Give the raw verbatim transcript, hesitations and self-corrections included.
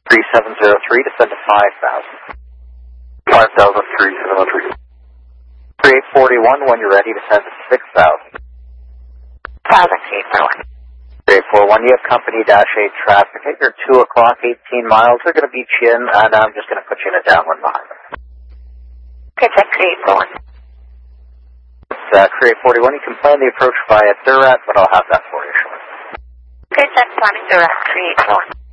three seven zero three, descend to five thousand. five thousand, three seven zero three. three eight four one, when you're ready, descend to six thousand. Thousand feet per one. three eight four one, you have company dash eight traffic at your two o'clock, eighteen miles. They're going to beat you in, and I'm just going to put you in a downwind behind them. Okay, check three eight four one. Uh, three eight four one, you can plan the approach via Durat, but I'll have that for you shortly. Okay, check planning direct three eight four one.